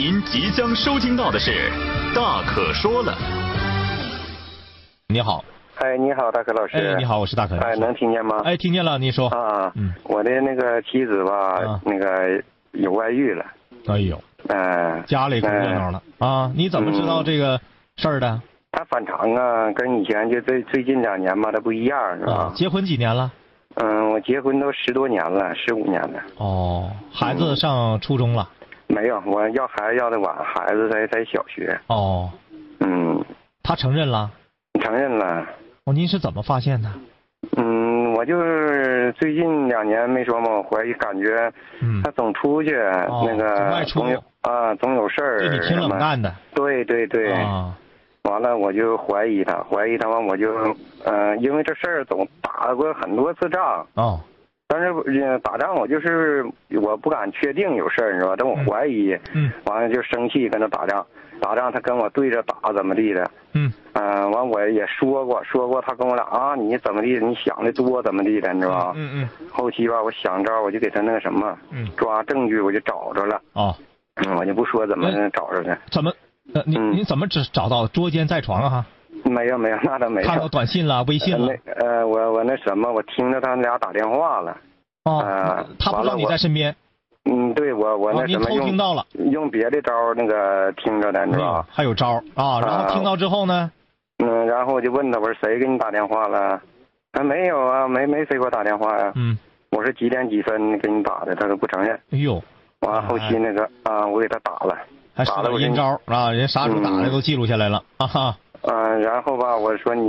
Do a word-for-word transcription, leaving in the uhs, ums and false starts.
您即将收听到的是《大可说了》。 你好。 哎，你好，大可老师。 哎，你好，我是大可。 哎，能听见吗？ 哎，听见了，你说。 啊， 嗯， 我的那个妻子吧， 啊、 那个有外遇了。 哎呦， 嗯、呃， 家里可热闹了、呃、啊！你怎么知道这个事儿的？ 他反常啊，跟以前就最最近两年吧，他不一样，是吧、 啊？结婚几年了？ 嗯，我结婚都十多年了，十五年了。 哦，孩子上初中了？ 嗯、没有，我要孩子要的晚，孩子在在小学。 哦， 嗯， 他承认了？ 承认了。 哦，您是怎么发现的？ 嗯，我就是最近两年没说嘛，我怀疑感觉， 嗯， 他总出去， 哦、 那个外出总有啊，总有事儿， 对你挺冷淡的。 对对对。 啊。 完了，我就怀疑他，怀疑他完，我就，呃，因为这事儿总打过很多次仗。 哦。 但是呃打仗我就是我不敢确定有事儿，你知道吧？但我怀疑。 嗯。 完了就生气跟他打仗，打仗他跟我对着打怎么地的。 嗯。 嗯、呃，完我也说过，说过他跟我俩啊，你怎么地，你想的多怎么地的，你知道吧？ 嗯嗯。 后期吧，我想招，我就给他那个什么， 嗯， 抓证据，我就找着了。 哦。 嗯，我就不说怎么找着的。 怎么？呃，你、嗯、你怎么只找到捉奸在床啊？ 没有没有，那倒没有。 看到短信了，微信了。 呃、那呃，我我那什么，我听着他们俩打电话了。 哦。 呃、 他不知道你在身边。 嗯，对我我那什么、 哦、你偷听到了， 用用别的招那个听着的，你知道吧？ 还有招啊，然后听到之后呢？ 呃、嗯，然后我就问他，我说谁给你打电话了？啊，没有啊，没没谁给我打电话呀、啊。 嗯。 我说几点几分给你打的，他都不承认。 哎呦。 完后期那个啊、呃，我给他打了。 还使了阴招啊！人啥时候打的都记录下来了、嗯、啊哈。 嗯、呃，然后吧，我说你。